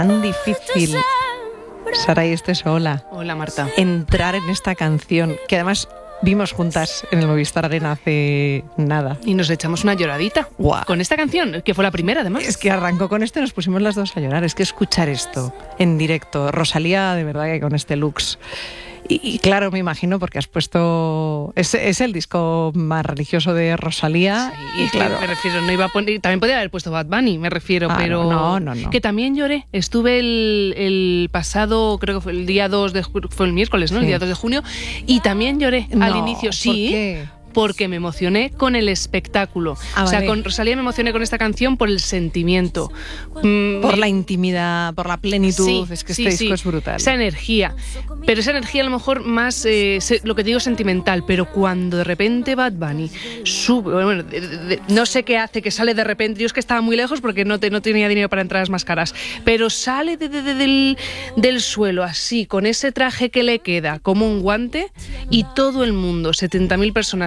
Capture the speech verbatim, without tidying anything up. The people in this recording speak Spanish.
tan difícil, Saray Esteso, Hola, Marta. entrar en esta canción, que además vimos juntas en el Movistar Arena hace nada. Y nos echamos una lloradita Guau. con esta canción, que fue la primera además. Es que arrancó con esto y nos pusimos las dos a llorar. Es que escuchar esto en directo, Rosalía, de verdad que con este looks. Y, y claro, me imagino, porque has puesto... Es, es el disco más religioso de Rosalía. Y y claro, me refiero, no iba a poner... También podía haber puesto Bad Bunny, me refiero, Ah, pero... no, no, no. Que también lloré. Estuve el, el pasado, creo que fue el día dos de junio, fue el miércoles, ¿no? Sí. El día dos de junio. Y también lloré al No, inicio. ¿por Sí, qué? porque me emocioné con el espectáculo. Ah, o sea, vale. con Rosalía me emocioné con esta canción por el sentimiento. Mm, Por me- la intimidad, por la plenitud. Sí, es que sí, este sí. disco es brutal. Esa energía. Pero esa energía a lo mejor más, eh, se- lo que digo, sentimental. Pero cuando de repente Bad Bunny sube, bueno, de- de- de- no sé qué hace, que sale de repente. Yo es que estaba muy lejos porque no, te, no tenía dinero para entradas más caras. Pero sale de- de- de- del, del suelo así, con ese traje que le queda como un guante, y todo el mundo, setenta mil personas